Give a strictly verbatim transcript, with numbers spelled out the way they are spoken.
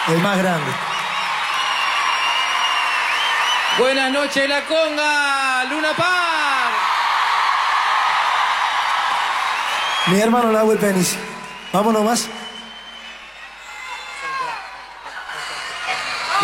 El más grande. Buenas noches, La Conga, Luna Park. Mi hermano Nahuel Penis. Vámonos más.